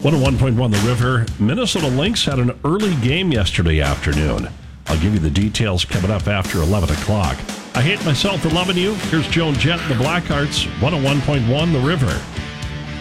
101.1 The River. Minnesota Lynx had an early game yesterday afternoon. I'll give you the details coming up after 11 o'clock. I hate myself for loving you. Here's Joan Jett and the Blackhearts, 101.1 The River.